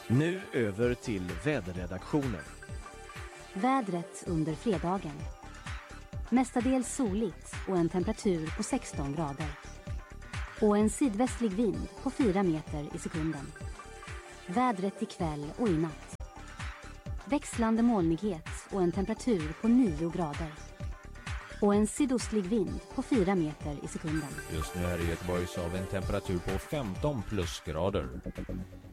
Nu över till väderredaktionen. Vädret under fredagen. Mestadels soligt och en temperatur på 16 grader. Och en sydvästlig vind på 4 meter i sekunden. Vädret ikväll och i natt. Växlande molnighet och en temperatur på 9 grader. Och en sydostlig vind på 4 meter i sekunden. Just nu här i Göteborg så har vi en temperatur på 15 plusgrader.